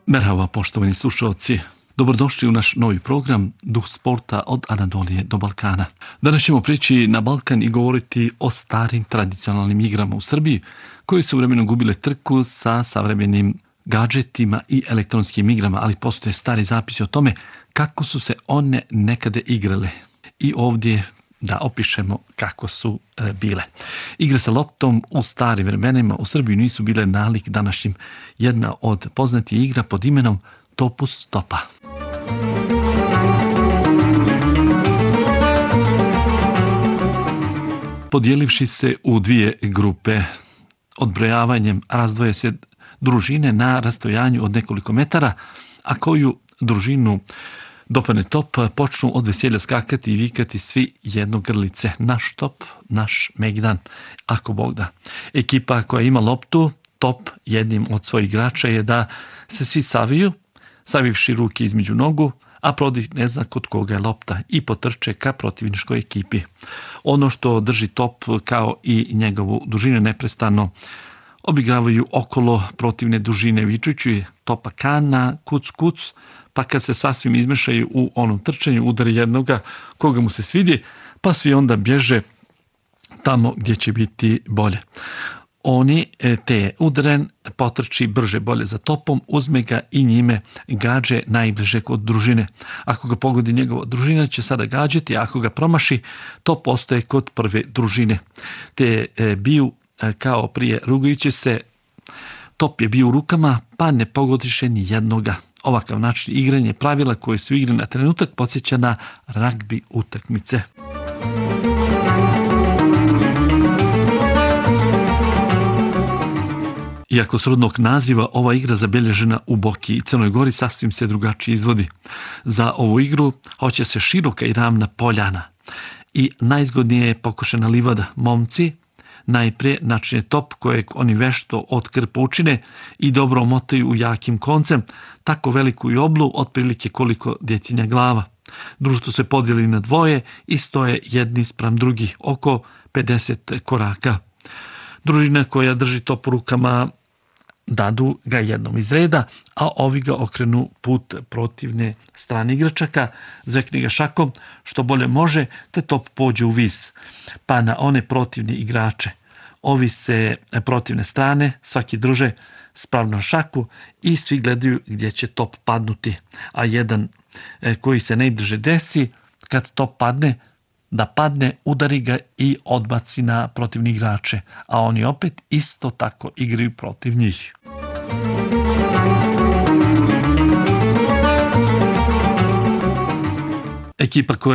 Merhaba, poštovani slušalci. Dobrodošli u naš novi program Duh sporta od Anadolije do Balkana. Danas ćemo prijeći na Balkan i govoriti o starim tradicionalnim igrama u Srbiji, koje su vremenom gubile trku sa savremenim gadžetima i elektronskim igrama, ali postoje stari zapisi o tome kako su se one nekada igrale. I ovdje da opišemo kako su bile. Igre sa loptom u starim vremenima u Srbiji nisu bile nalik današnjim. Jedna od poznatih igra pod imenom Topus Topa. Podijelivši se u dvije grupe, odbrojavanjem razdvoje se družine na rastojanju od nekoliko metara, a koju družinu dopane top, počnu od veselja skakati i vikati svi jednogrlice. Naš top, naš Megdan, ako Bog da. Ekipa koja ima loptu, top jednim od svojih igrača je da se svi saviju, savivši ruke između nogu, a protiv ne zna kod koga je lopta i potrče ka protivničkoj ekipi. Ono što drži top kao i njegovu dužinu neprestano obigravaju okolo protivne dužine vičući topa kana, kuc kuc, pa kad se sasvim izmešaju u onom trčanju, udari jednoga koga mu se svidi, pa svi onda bježe tamo gdje će biti bolje. Oni te udaren potrči brže bolje za topom, uzme ga i njime gađe najbliže kod družine. Ako ga pogodi njegova družina će sada gađati, a ako ga promaši, to postoje kod prve družine. Te biju kao prije rugajući se, top je bio u rukama, pa ne pogodiše ni jednoga. Ovakav način igranja pravila koje su igre na trenutak podsjeća na ragbi utakmice. Iako srodnog naziva, ova igra zabilježena u Boki i Crnoj Gori sasvim se drugačije izvodi. Za ovu igru hoće se široka i ravna poljana i najzgodnije je pokošena livada. Momci najprije načine top kojeg oni vešto od krpa učine i dobro omotaju u jakim koncem, tako veliku i oblu, otprilike koliko djetinja glava. Društvo se podijeli na dvoje i stoje jedni spram drugih, oko 50 koraka. Družina koja drži top u rukama dadu ga jednom iz reda, a ovi ga okrenu put protivne strane igračaka, zvekne ga šakom što bolje može, te top pođe u vis, pa na one protivne igrače. Ovi se protivne strane, svaki druže spravno šaku i svi gledaju gdje će top padnuti, a jedan koji se najbliže desi, kad top padne, da padne, udari ga i odbaci na protivne igrače, a oni opet isto tako igraju protiv njih. Ekipa koja